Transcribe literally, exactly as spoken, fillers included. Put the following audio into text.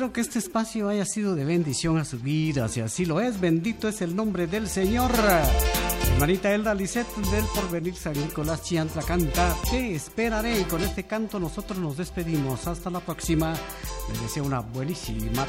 espero que este espacio haya sido de bendición a su vida. Si así lo es, bendito es el nombre del Señor. Hermanita Elda Lisette del Porvenir San Nicolás Chiantla canta Te esperaré, y con este canto nosotros nos despedimos. Hasta la próxima. Les deseo una buenísima